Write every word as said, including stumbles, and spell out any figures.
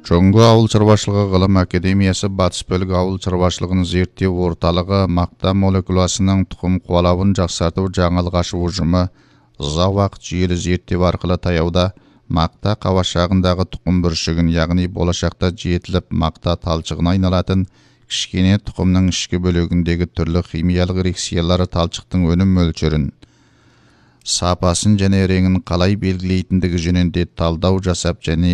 Жоңго ауыл шаруашылығы ғылым академиясы батыс бөлігі ауыл шаруашылығын зерттеу орталығы мақта молекуласының тұқым қуалауын жақсарту жаңалық ашу ұжымы ұзақ уақыт жүйелі зерттеу арқылы таяуда мақта қауашағындағы тұқым бүршігін, яғни болашақта жетіліп мақта талшығына айналатын кішкене тұқымның ішкі бөлігіндегі түрлі химиялық реакциялары талшықтың өнім мөлшерін, сапасын және реңін қалай белгілейтіндігі жөнінде талдау жасап және